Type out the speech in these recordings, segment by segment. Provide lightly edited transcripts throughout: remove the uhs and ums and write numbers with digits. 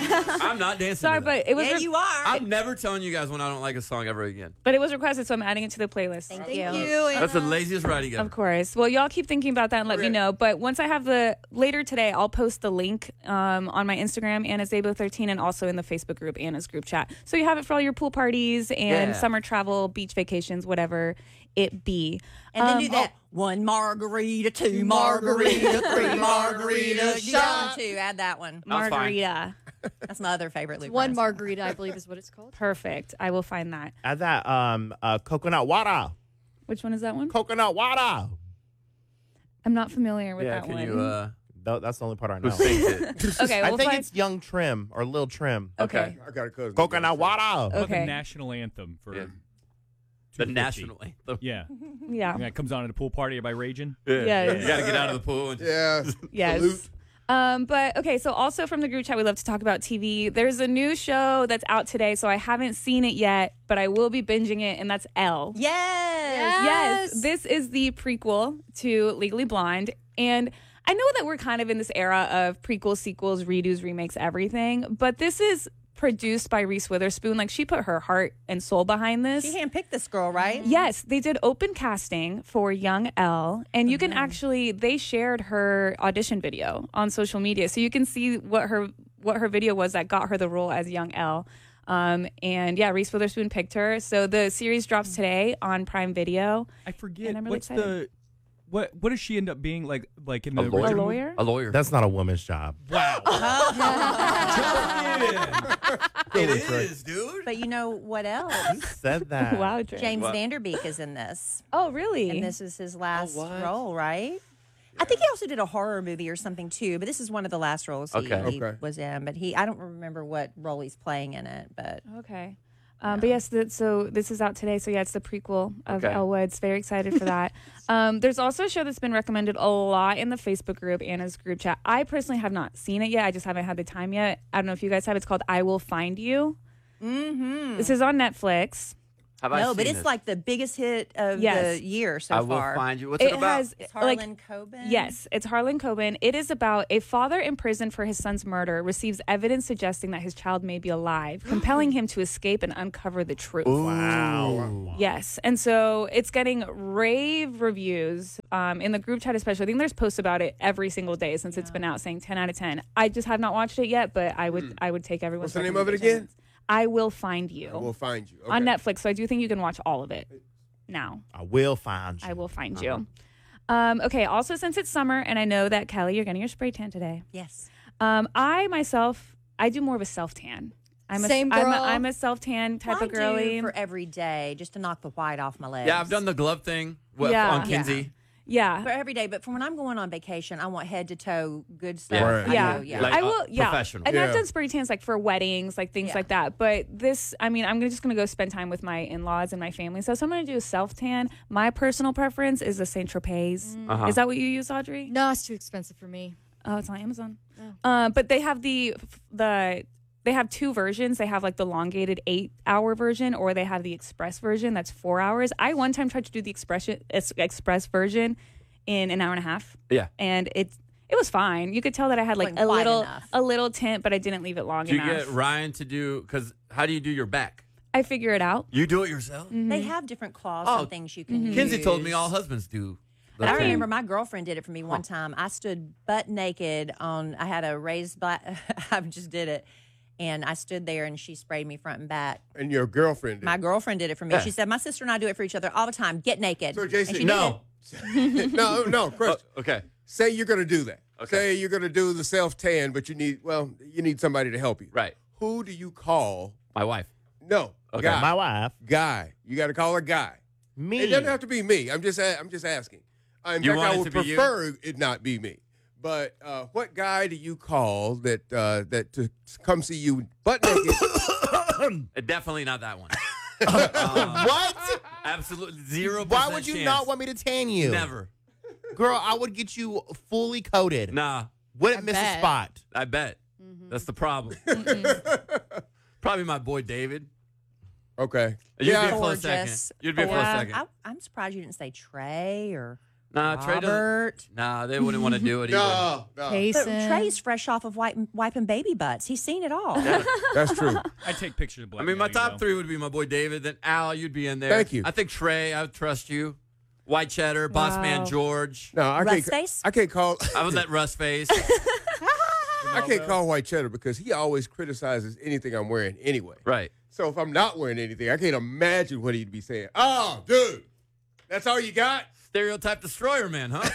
I'm not dancing. Sorry, to that. but it was. Yeah, you are. I'm never telling you guys when I don't like a song ever again. But it was requested, so I'm adding it to the playlist. Thank Thank you. you. That's the laziest writing ever. Of course. Well, y'all keep thinking about that and let me know. But once I have later today, I'll post the link on my Instagram, Anna's Zabo 13, and also in the Facebook group, Anna's group chat. So you have it for all your pool parties and summer travel, beach vacations, whatever it be. And then do that. 1 margarita, 2 margarita, 3 margaritas. Do that one too. Add that one. Margarita. That's my other favorite Luke One Bryan margarita, I believe, is what it's called. Perfect. I will find that. Add that coconut water. Which one is that one? Coconut water. I'm not familiar with Yeah, that can one. you? That's the only part I Who know. sings it? Okay, I we'll think find. it's Young Trim or Lil Trim. Okay. I got a cousin. Coconut water. How about Okay. the national anthem for Yeah. 250? The national anthem. Yeah. Yeah. And that comes on at a pool party. Everybody raging. Yes. You got to get out of the pool. And Yeah. Yes. Salute. But okay, so also from the group chat, we love to talk about TV. There's a new show that's out today, so I haven't seen it yet, but I will be binging it, and that's Elle. Yes. This is the prequel to Legally Blonde. And I know that we're kind of in this era of prequels, sequels, redos, remakes, everything, but this is produced by Reese Witherspoon. Like, she put her heart and soul behind this. She handpicked this girl, right? Yes, they did open casting for young Elle, and you can actually, they shared her audition video on social media, so you can see what her video was that got her the role as young Elle. And yeah, Reese Witherspoon picked her. So the series drops today on Prime Video. I forget. And I'm really What's excited. what does she end up being like in the A lawyer? original? A lawyer? A lawyer. That's not a woman's job. Wow. It is, dude. But you know what else? Who said that? Wow, Dre. James Vanderbeek is in this. Oh, really? And this is his last what? role, right? I think he also did a horror movie or something too, but this is one of the last roles he Okay. was in. But I don't remember what role he's playing in it. But Okay. But yes, so this is out today. So yeah, it's the prequel of Okay. Elle Woods. Very excited for that. There's also a show that's been recommended a lot in the Facebook group, Anna's group chat. I personally have not seen it yet. I just haven't had the time yet. I don't know if you guys have. It's called I Will Find You. Mm-hmm. This is on Netflix. Have I no, seen but it's this? like the biggest hit of Yes. the year so I will far. find you. What's it about? has It's like Harlan Coben. yes, it's Harlan Coben. It is about a father in prison for his son's murder receives evidence suggesting that his child may be alive, compelling him to escape and uncover the truth. Wow. Yes, and so it's getting rave reviews in the group chat, especially. I think there's posts about it every single day since it's been out, saying 10 out of 10. I just have not watched it yet, but I would take everyone's. What's the name of it recommendations. again? I Will Find You. I will find you. Okay. On Netflix, so I do think you can watch all of it now. I will find you. I will find you. Okay, also since it's summer, and I know that, Kelly, you're getting your spray tan today. Yes. I myself, I do more of a self-tan. Same girl. I'm a self-tan type I of girly. do for every day just to knock the white off my legs. Yeah, I've done the glove thing Yeah. on Kinsey. Yeah. for every day. But for when I'm going on vacation, I want head to toe good stuff. Yeah. I Yeah. do, yeah. Like, I will, yeah. professional. And I've Yeah. done spray tans like for weddings, like things Yeah. like that. But this, I mean, just going to go spend time with my in-laws and my family. So I'm going to do a self-tan. My personal preference is the Saint Tropez. Uh-huh. Is that what you use, Audrey? No, it's too expensive for me. Oh, it's on Amazon. But they have they have two versions. They have like the elongated 8-hour version, or they have the express version that's 4 hours. I one time tried to do the express version in an hour and a half. Yeah. And it was fine. You could tell that I had like Wasn't quite enough. a little tint, but I didn't leave it long Do you enough. get Ryan to do, because how do you do your back? I figure it out. You do it yourself? They have different claws Oh, and things you can use. Kinsey told me all husbands do. the I thing. remember my girlfriend did it for me one time. I stood butt naked I had a raised black, I just did it. And I stood there and she sprayed me front and back. And your girlfriend did. My girlfriend did it for me. Yeah. She said, my sister and I do it for each other all the time. Get naked. So, And Jason, she No. no, question. Okay. Say you're going to do that. Okay. Say you're going to do the self-tan, but you need somebody to help you. Right. Who do you call? My wife. No. Okay. Guy. My wife. Guy. You got to call a guy. Me. It doesn't have to be me. I'm just asking. In You fact, want I it would to be you? prefer it not be me. But what guy do you call that to come see you butt naked? Definitely not that one. What? Absolutely 0%. Why would you chance. not want me to tan you? Never. Girl, I would get you fully coated. Nah. Wouldn't miss a bet. spot. I bet. That's the problem. Probably my boy David. Okay. You'd be a Yeah. close second. Gorgeous. You'd be a close Or- second. I'm surprised you didn't say Trey or Nah, Trey doesn't. Robert. Nah, they wouldn't want to do it either. No. But Jason. Trey's fresh off of wiping baby butts. He's seen it all. That's true. I take pictures of I Black mean, my Betty, top though. 3 would be my boy David. Then Al, you'd be in there. Thank you. I think Trey, I would trust you. White Cheddar, Boss Man George. No, I Rust can't. face? I can't call. I was that Rust face. I can't call White Cheddar because he always criticizes anything I'm wearing anyway. Right. So if I'm not wearing anything, I can't imagine what he'd be saying. Oh, dude, that's all you got? Stereotype destroyer man, huh?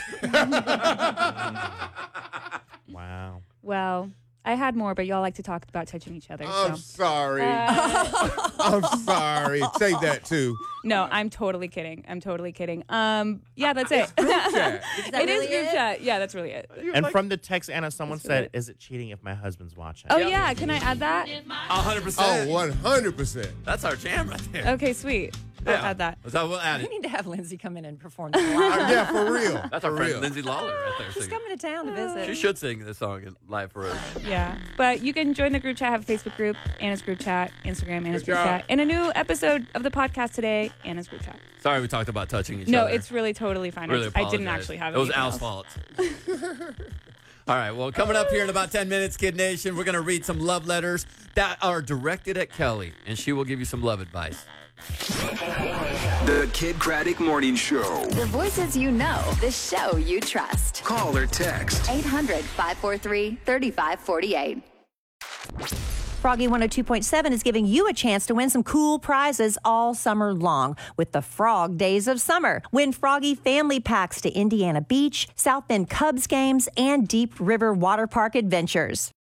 Wow. Well, I had more, but y'all like to talk about touching each other. I'm So. sorry. I'm sorry. Save that too. No, I'm totally kidding. Yeah, that's it. Group chat. It is group chat. Yeah, that's really it. And from the text, Anna, someone said, "Is it cheating if my husband's watching?" Oh yeah, can I add that? 100%. Oh, 100%. That's our jam right there. Okay, sweet. I'll add that. So we'll add We it. need to have Lindsay come in and perform this live. Yeah, for real. That's for our friend real. Lindsay Lawler right there. She's singing. coming to town to visit. She should sing this song live for us. Yeah, but you can join the group chat. Have a Facebook group, Anna's group chat, Instagram, Anna's Good group job. chat, and a new episode of the podcast today, Anna's group chat. Sorry we talked about touching each No, other. it's really totally fine. Really I didn't apologize. actually have it. It was anything Al's else. fault. All right, well, coming up here in about 10 minutes, Kid Nation, we're going to read some love letters that are directed at Kelly, and she will give you some love advice. The Kid Craddock Morning Show. The voices you know, the show you trust. Call or text. 800-543-3548. Froggy 102.7 is giving you a chance to win some cool prizes all summer long with the Frog Days of Summer. Win Froggy family packs to Indiana Beach, South Bend Cubs games, and Deep River Water Park adventures.